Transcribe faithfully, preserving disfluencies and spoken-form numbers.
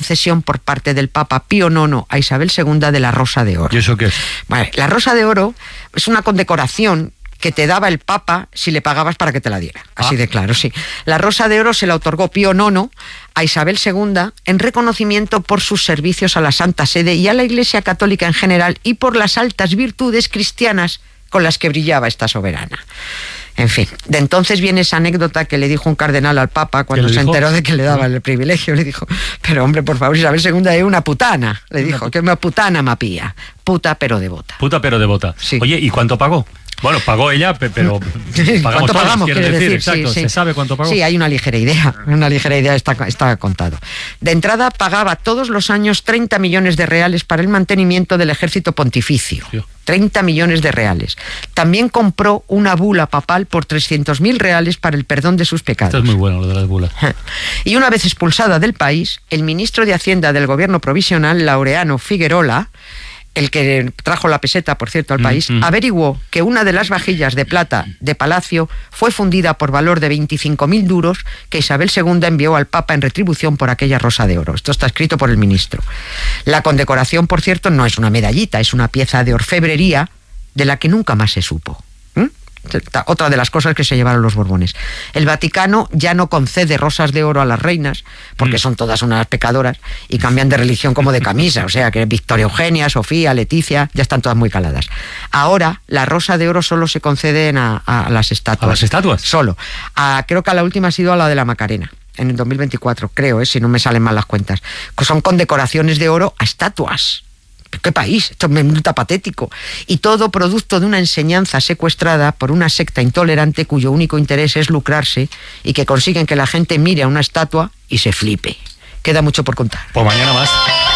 concesión por parte del Papa Pío nono a Isabel segunda de la Rosa de Oro. ¿Y eso qué es? Vale, la Rosa de Oro es una condecoración que te daba el Papa si le pagabas para que te la diera. Así ah. de claro, sí. La Rosa de Oro se la otorgó Pío nono a Isabel segunda en reconocimiento por sus servicios a la Santa Sede y a la Iglesia Católica en general y por las altas virtudes cristianas con las que brillaba esta soberana. En fin, de entonces viene esa anécdota que le dijo un cardenal al Papa cuando se enteró de que le daban el privilegio. Le dijo, pero hombre, por favor, Isabel segunda es una putana. Le dijo, una que es una putana mapía. Puta pero devota. Puta pero devota. Sí. Oye, ¿y cuánto pagó? Bueno, pagó ella, pero pagamos ¿cuánto todos, pagamos? quiero Quiere decir, decir, exacto. Sí, sí. ¿Se sabe cuánto pagó? Sí, hay una ligera idea. Una ligera idea está, está contado. De entrada pagaba todos los años treinta millones de reales para el mantenimiento del ejército pontificio. Sí. treinta millones de reales. También compró una bula papal por trescientos mil reales para el perdón de sus pecados. Esto es muy bueno, lo de las bulas. Y una vez expulsada del país, el ministro de Hacienda del gobierno provisional, Laureano Figuerola, el que trajo la peseta, por cierto, al país, mm-hmm. averiguó que una de las vajillas de plata de Palacio fue fundida por valor de veinticinco mil duros que Isabel segunda envió al Papa en retribución por aquella Rosa de Oro. Esto está escrito por el ministro. La condecoración, por cierto, no es una medallita, es una pieza de orfebrería de la que nunca más se supo. ¿Mm? Otra de las cosas que se llevaron los Borbones. El Vaticano ya no concede rosas de oro a las reinas, porque mm. son todas unas pecadoras y cambian de religión como de camisa. O sea que Victoria Eugenia, Sofía, Leticia, ya están todas muy caladas. Ahora la rosa de oro solo se conceden a, a las estatuas. ¿A las estatuas? Solo. A, creo que a la última ha sido a la de la Macarena, en el dos mil veinticuatro, creo, ¿eh? Si no me salen mal las cuentas. Son condecoraciones de oro a estatuas. ¿Qué país? Esto me resulta patético. Y todo producto de una enseñanza secuestrada por una secta intolerante cuyo único interés es lucrarse y que consiguen que la gente mire a una estatua y se flipe. Queda mucho por contar. Pues mañana más.